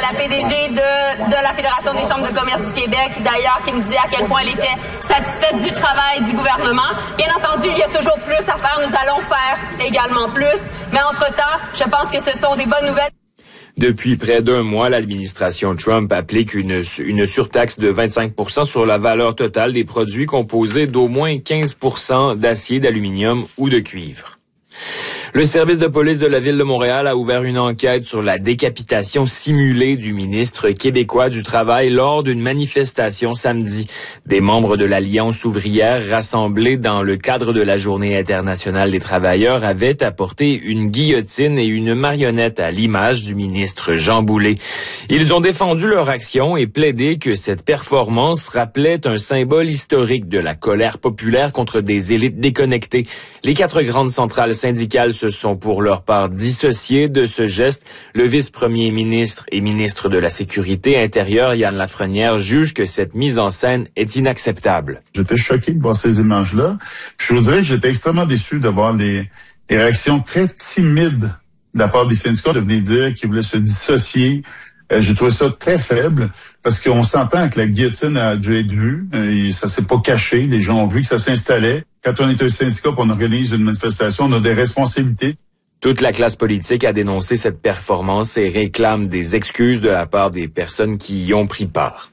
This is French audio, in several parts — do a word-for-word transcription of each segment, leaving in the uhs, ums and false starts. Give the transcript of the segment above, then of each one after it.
la P D G de, de la Fédération des chambres de commerce du Québec, d'ailleurs, qui me disait à quel point elle était satisfaite du travail du gouvernement. Bien entendu, il y a toujours plus à faire. Nous allons faire également plus. Mais entre-temps, je pense que ce sont des bonnes nouvelles. Depuis près d'un mois, l'administration Trump applique une, une surtaxe de vingt-cinq pour cent sur la valeur totale des produits composés d'au moins quinze pour cent d'acier, d'aluminium ou de cuivre. Le service de police de la Ville de Montréal a ouvert une enquête sur la décapitation simulée du ministre québécois du Travail lors d'une manifestation samedi. Des membres de l'Alliance ouvrière rassemblés dans le cadre de la Journée internationale des travailleurs avaient apporté une guillotine et une marionnette à l'image du ministre Jean Boulet. Ils ont défendu leur action et plaidé que cette performance rappelait un symbole historique de la colère populaire contre des élites déconnectées. Les quatre grandes centrales syndicales se sont pour leur part dissociés de ce geste. Le vice-premier ministre et ministre de la Sécurité intérieure, Yann Lafrenière, juge que cette mise en scène est inacceptable. J'étais choqué de voir ces images-là. Puis je vous dirais que j'étais extrêmement déçu de voir les, les réactions très timides de la part des syndicats de venir dire qu'ils voulaient se dissocier. Euh, j'ai trouvé ça très faible parce qu'on s'entend que la guillotine a dû être vue. Euh, ça s'est pas caché. Les gens ont vu que ça s'installait. Quand on est un syndicat et on organise une manifestation, on a des responsabilités. Toute la classe politique a dénoncé cette performance et réclame des excuses de la part des personnes qui y ont pris part.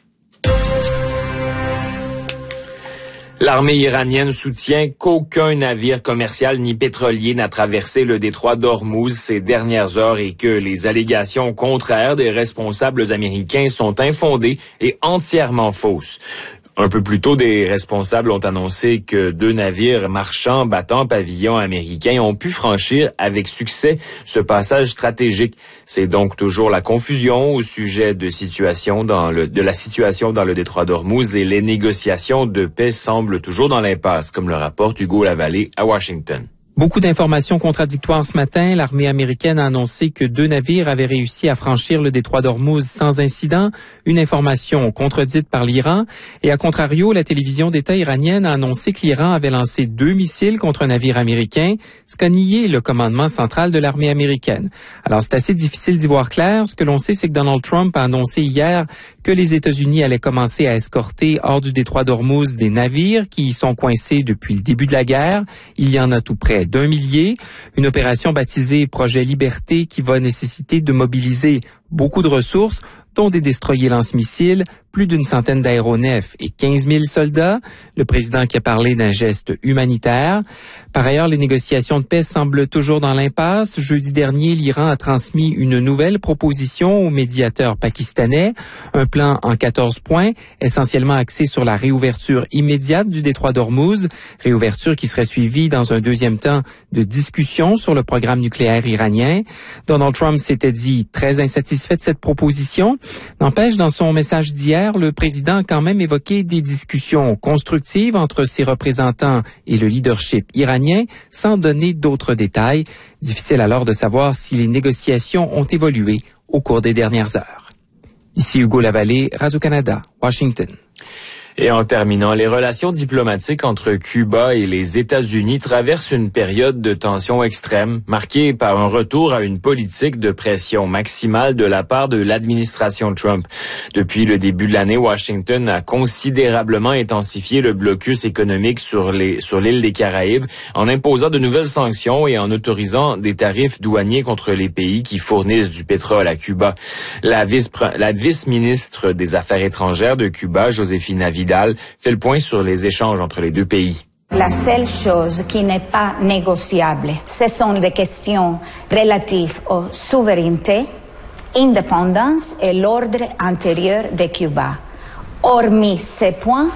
L'armée iranienne soutient qu'aucun navire commercial ni pétrolier n'a traversé le détroit d'Ormuz ces dernières heures et que les allégations contraires des responsables américains sont infondées et entièrement fausses. Un peu plus tôt, des responsables ont annoncé que deux navires marchands battant pavillon américain ont pu franchir avec succès ce passage stratégique. C'est donc toujours la confusion au sujet de situation dans le, de la situation dans le détroit d'Ormuz et les négociations de paix semblent toujours dans l'impasse, comme le rapporte Hugo Lavallée à Washington. Beaucoup d'informations contradictoires ce matin. L'armée américaine a annoncé que deux navires avaient réussi à franchir le détroit d'Ormuz sans incident, une information contredite par l'Iran. Et à contrario, la télévision d'État iranienne a annoncé que l'Iran avait lancé deux missiles contre un navire américain, ce qu'a nié le commandement central de l'armée américaine. Alors, c'est assez difficile d'y voir clair. Ce que l'on sait, c'est que Donald Trump a annoncé hier que les États-Unis allaient commencer à escorter hors du détroit d'Ormuz des navires qui y sont coincés depuis le début de la guerre. Il y en a tout près d'un millier, une opération baptisée Projet Liberté qui va nécessiter de mobiliser beaucoup de ressources, dont des destroyers lance-missiles, plus d'une centaine d'aéronefs et quinze mille soldats. Le président qui a parlé d'un geste humanitaire. Par ailleurs, les négociations de paix semblent toujours dans l'impasse. Jeudi dernier, l'Iran a transmis une nouvelle proposition au médiateur pakistanais, un plan en quatorze points, essentiellement axé sur la réouverture immédiate du détroit d'Ormuz, réouverture qui serait suivie dans un deuxième temps de discussions sur le programme nucléaire iranien. Donald Trump s'était dit très insatisfait de cette proposition. N'empêche, dans son message d'hier, le président a quand même évoqué des discussions constructives entre ses représentants et le leadership iranien, sans donner d'autres détails. Difficile alors de savoir si les négociations ont évolué au cours des dernières heures. Ici Hugo Lavallée, Radio-Canada, Washington. Et en terminant, les relations diplomatiques entre Cuba et les États-Unis traversent une période de tension extrême, marquée par un retour à une politique de pression maximale de la part de l'administration Trump. Depuis le début de l'année, Washington a considérablement intensifié le blocus économique sur les, sur l'île des Caraïbes, en imposant de nouvelles sanctions et en autorisant des tarifs douaniers contre les pays qui fournissent du pétrole à Cuba. La vice, la vice-ministre des Affaires étrangères de Cuba, Josefina Vidal, fait le point sur les échanges entre les deux pays. La seule chose qui n'est pas négociable, ce sont des questions relatives aux souverainetés, indépendance et l'ordre intérieur de Cuba. Hormis ces points,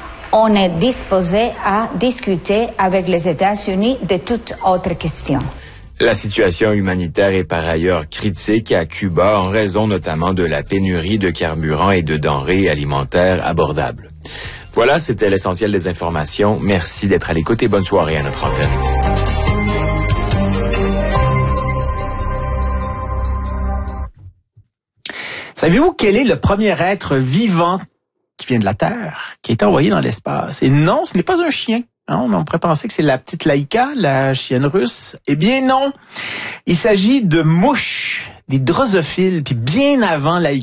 on est disposé à discuter avec les États-Unis de toute autre question. La situation humanitaire est par ailleurs critique à Cuba en raison notamment de la pénurie de carburant et de denrées alimentaires abordables. Voilà, c'était l'essentiel des informations. Merci d'être à l'écoute et bonne soirée à notre antenne. Savez-vous quel est le premier être vivant qui vient de la Terre, qui a été envoyé dans l'espace? Et non, ce n'est pas un chien. Non, on pourrait penser que c'est la petite Laïka, la chienne russe. Eh bien non, il s'agit de mouches, des drosophiles, puis bien avant Laïka.